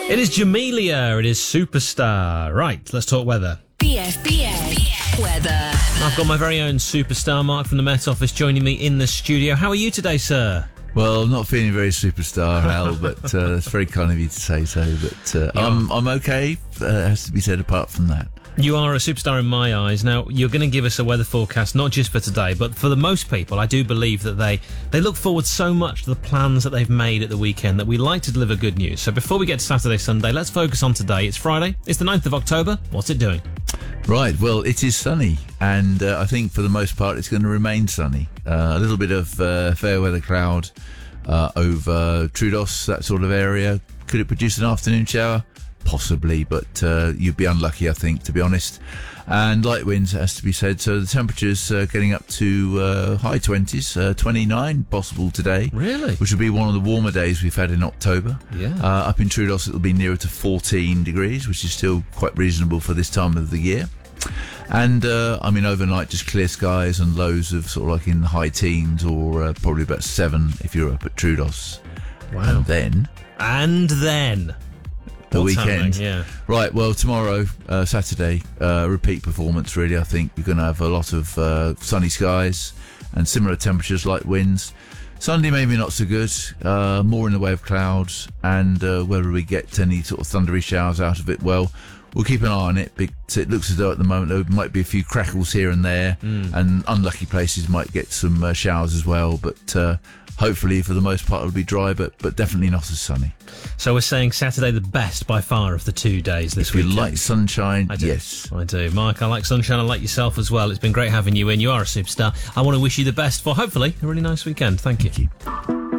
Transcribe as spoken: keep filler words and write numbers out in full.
It is Jamelia, it is Superstar. Right, let's talk weather. B F B A weather. I've got my very own Superstar, Mark from the Met Office, joining me in the studio. How are you today, sir? Well, I'm not feeling very superstar, Al, but uh, it's very kind of you to say so. But uh, Yeah. I'm I'm okay. Uh, has to be said. Apart from that, You are a superstar in my eyes. Now, you're going to give us a weather forecast, not just for today, but for the most people. I do believe that they, they look forward so much to the plans that they've made at the weekend that we like to deliver good news. So before we get to Saturday, Sunday, let's focus on today. It's Friday. It's the ninth of October. What's it doing? right? Well, it is sunny, and uh, I think for the most part it's going to remain sunny. Uh, a little bit of uh, fair weather cloud uh, over Troodos, that sort of area. Could it produce an afternoon shower? Possibly, but uh, you'd be unlucky, I think, to be honest. And light winds, has to be said. So the temperatures uh, getting up to uh, high twenties, uh, twenty-nine possible today. Really? Which will be one of the warmer days we've had in October. Yeah. Uh, up in Troodos, it'll be nearer to fourteen degrees, which is still quite reasonable for this time of the year. And, uh, I mean, overnight, just clear skies and lows of sort of like in the high teens, or uh, probably about seven if you're up at Troodos. Wow. And then... And then... the What's weekend. happening? Yeah. Right, well, tomorrow, uh, Saturday, uh, repeat performance, really. I think you're going to have a lot of uh, sunny skies and similar temperatures, light winds. Sunday, maybe not so good, uh, more in the way of clouds, and uh, whether we get any sort of thundery showers out of it, well, we'll keep an eye on it. Because it looks as though at the moment there might be a few crackles here and there, Mm. and unlucky places might get some uh, showers as well, but uh, hopefully for the most part it'll be dry, but, but definitely not as sunny. So we're saying Saturday the best by far of the two days this If you weekend. like sunshine, I do. yes. I do. Mark, I like sunshine. I like yourself as well. It's been great having you in. You are a superstar. I want to wish you the best for, hopefully, a really nice weekend. Thank you. Thank you.